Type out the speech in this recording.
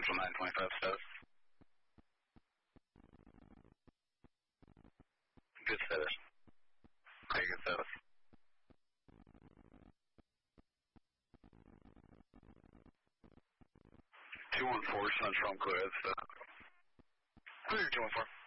Central 925 status. Good status. Okay, good status. 214 Central, I'm clear. That's clear 214.